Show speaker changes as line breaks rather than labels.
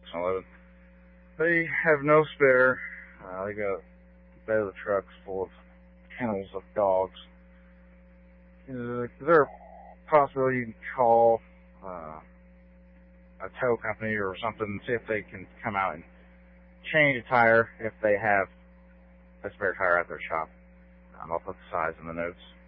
trucks unloaded. They have no spare. They got the bed of the trucks full of kennels of dogs. Is there a possibility you can call a tow company or something and see if they can come out and change a tire if they have a spare tire at their shop? I'll put the size in the notes.